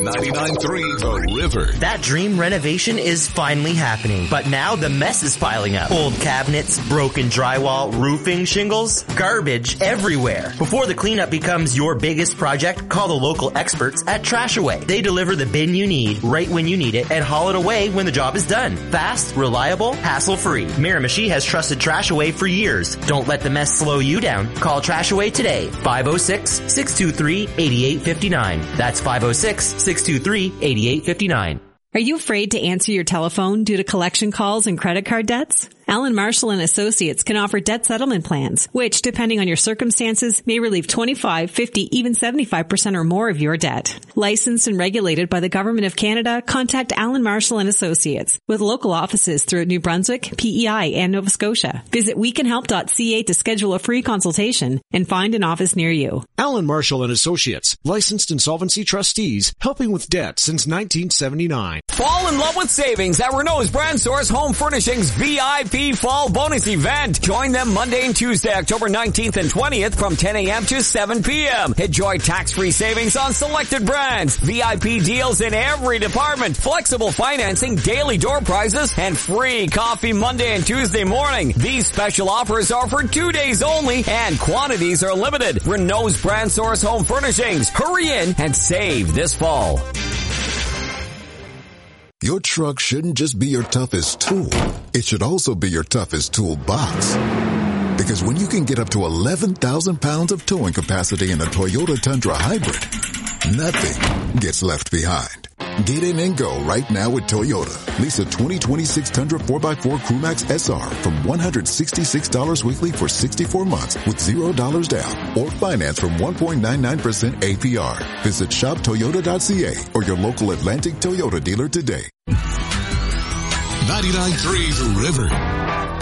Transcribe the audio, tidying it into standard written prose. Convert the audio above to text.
99.3 The River. That dream renovation is finally happening, but now the mess is piling up. Old cabinets, broken drywall, roofing shingles, garbage everywhere. Before the cleanup becomes your biggest project, call the local experts at Trash Away. They deliver the bin you need right when you need it and haul it away when the job is done. Fast, reliable, hassle-free. Miramichi has trusted Trash Away for years. Don't let the mess slow you down. Call Trash Away today. 506-623-8859. That's 506-623-8859. Are you afraid to answer your telephone due to collection calls and credit card debts? Allen Marshall and Associates can offer debt settlement plans, which, depending on your circumstances, may relieve 25, 50, even 75% or more of your debt. Licensed and regulated by the Government of Canada, contact Allen Marshall and Associates with local offices throughout New Brunswick, PEI, and Nova Scotia. Visit wecanhelp.ca to schedule a free consultation and find an office near you. Allen Marshall and Associates, licensed insolvency trustees, helping with debt since 1979. Fall in love with savings at Renault's Brand Source Home Furnishings VIP Fall Bonus Event. Join them Monday and Tuesday, October 19th and 20th from 10 a.m. to 7 p.m. Enjoy tax-free savings on selected brands, VIP deals in every department, flexible financing, daily door prizes, and free coffee Monday and Tuesday morning. These special offers are for 2 days only and quantities are limited. Renault's Brand Source Home Furnishings. Hurry in and save this fall. Your truck shouldn't just be your toughest tool. It should also be your toughest toolbox. Because when you can get up to 11,000 pounds of towing capacity in a Toyota Tundra Hybrid, nothing gets left behind. Get in and go right now with Toyota. Lease a 2026 Tundra 4x4 Crewmax SR from $166 weekly for 64 months with $0 down or finance from 1.99% APR. Visit shoptoyota.ca or your local Atlantic Toyota dealer today. 99.3 The River.